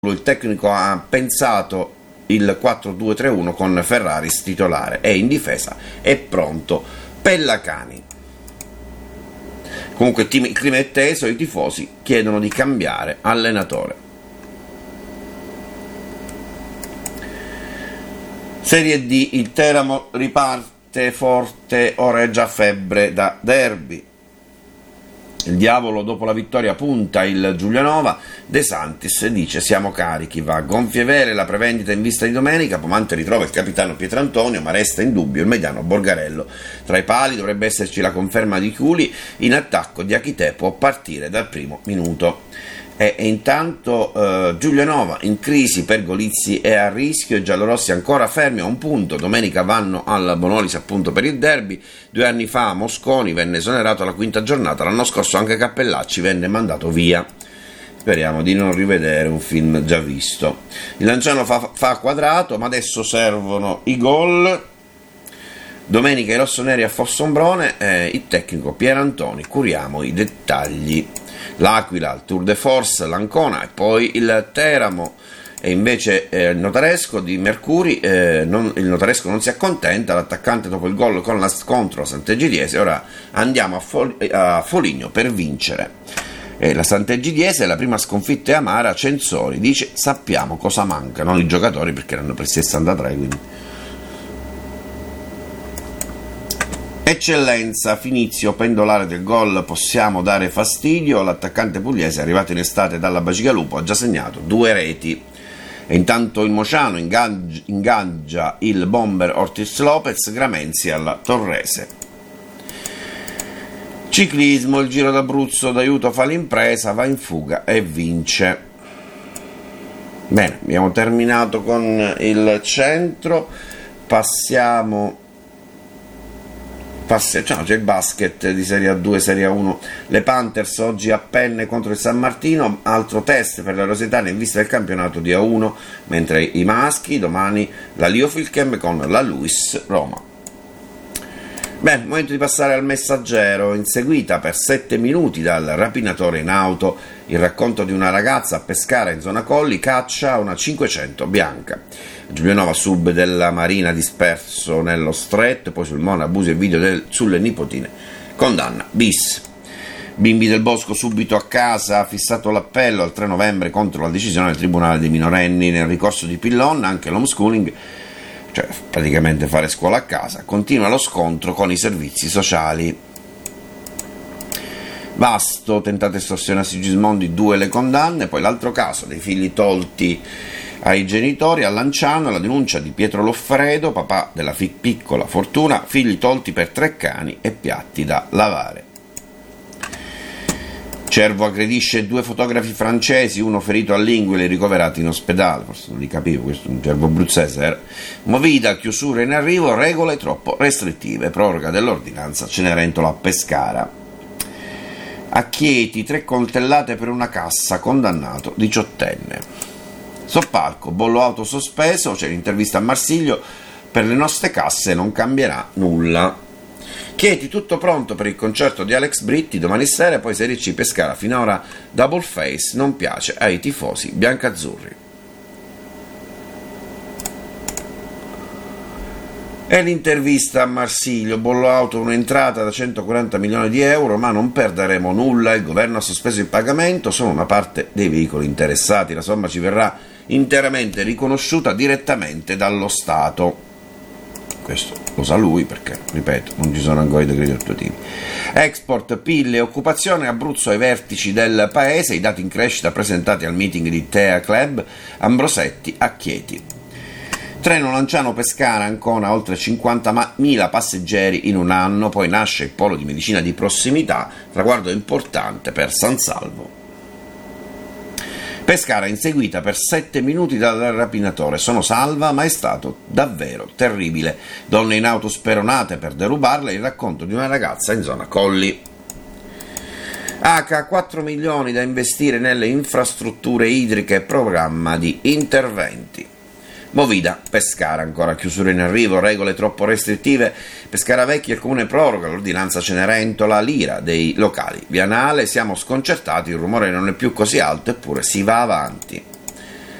il tecnico ha pensato il 4-2-3-1 con Ferraris titolare e in difesa è pronto Pellacani. Comunque il clima è teso, i tifosi chiedono di cambiare allenatore. Serie D, il Teramo riparte forte, ora è già febbre da derby. Il Diavolo dopo la vittoria punta il Giulianova, De Santis dice siamo carichi, va a gonfie vele la prevendita in vista di domenica, Pomante ritrova il capitano Pietrantonio ma resta in dubbio il mediano Borgarello. Tra i pali dovrebbe esserci la conferma di Chiuli, in attacco Diachité può partire dal primo minuto. E intanto Giulianova in crisi per Golizzi è a rischio, i giallorossi ancora fermi a un punto, domenica vanno al Bonolis appunto per il derby, 2 anni fa Mosconi venne esonerato alla quinta giornata, l'anno scorso anche Cappellacci venne mandato via. Speriamo di non rivedere un film già visto. Il Lanciano fa quadrato, ma adesso servono i gol. Domenica i rossoneri a Fossombrone, il tecnico Pierantoni, curiamo i dettagli. L'Aquila, il Tour de Force, l'Ancona e poi il Teramo. E invece il notaresco di Mercuri, il notaresco non si accontenta, l'attaccante dopo il gol contro la Sant'Egidiese, ora andiamo a Foligno per vincere. E la Sant'Egidiese è la prima sconfitta amara, Censori dice sappiamo cosa manca, non i giocatori perché erano per 63, quindi. Eccellenza, Finizio, pendolare del gol, possiamo dare fastidio, l'attaccante pugliese arrivato in estate dalla Bacigalupo ha già segnato 2 reti. E intanto il Mociano ingaggia il bomber Ortiz Lopez, Gramenzi alla Torrese. Ciclismo, il Giro d'Abruzzo d'aiuto fa l'impresa, va in fuga e vince. Bene, abbiamo terminato con il centro, passiamo. C'è il basket di Serie A2 Serie A1, le Panthers oggi a Penne contro il San Martino, altro test per la Rosetana in vista del campionato di A1, mentre i maschi domani la Liofilchem con la Luis Roma. Bene, momento di passare al Messaggero, inseguita per 7 minuti dal rapinatore in auto, il racconto di una ragazza a Pescara in zona Colli, caccia una 500 bianca. Giulianova sub della Marina disperso nello stretto, poi sul Mona abuso e video sulle nipotine, condanna bis. Bimbi del Bosco subito a casa, ha fissato l'appello al 3 novembre contro la decisione del Tribunale dei minorenni nel ricorso di Pillon, anche l'homeschooling, cioè praticamente fare scuola a casa, continua lo scontro con i servizi sociali. Vasto, tentata estorsione a Sigismondi, 2 le condanne, poi l'altro caso dei figli tolti ai genitori, a Lanciano la denuncia di Pietro Loffredo, papà della piccola Fortuna, figli tolti per 3 cani e piatti da lavare. Cervo aggredisce 2 fotografi francesi, uno ferito all'inguine, ricoverati in ospedale, forse non li capivo, questo è un cervo abruzzese. Movida, chiusura in arrivo, regole troppo restrittive, proroga dell'ordinanza Cenerentola a Pescara. A Chieti 3 coltellate per una cassa, condannato 18enne. Soppalco, bollo auto sospeso, c'è l'intervista a Marsiglio, per le nostre casse non cambierà nulla. Chieti tutto pronto per il concerto di Alex Britti domani sera, poi Serie C Pescara, finora double face, non piace ai tifosi biancazzurri. E l'intervista a Marsiglio, bollo auto un'entrata da 140 milioni di euro, ma non perderemo nulla, il governo ha sospeso il pagamento, sono una parte dei veicoli interessati, la somma ci verrà interamente riconosciuta direttamente dallo Stato. Questo lo sa lui perché, ripeto, non ci sono ancora i decreti attuativi. Export, PIL e occupazione, Abruzzo ai vertici del paese, i dati in crescita presentati al meeting di Tea Club, Ambrosetti a Chieti. Treno Lanciano-Pescara, Ancona, oltre 50.000 passeggeri in un anno, poi nasce il polo di medicina di prossimità, traguardo importante per San Salvo. Pescara inseguita per 7 minuti dal rapinatore, sono salva ma è stato davvero terribile. Donne in auto speronate per derubarle, il racconto di una ragazza in zona Colli. H, 4 milioni da investire nelle infrastrutture idriche e programma di interventi. Movida, Pescara, ancora chiusura in arrivo, regole troppo restrittive, Pescara Vecchia, il comune proroga l'ordinanza Cenerentola, l'ira dei locali. Vianale, siamo sconcertati, il rumore non è più così alto eppure si va avanti.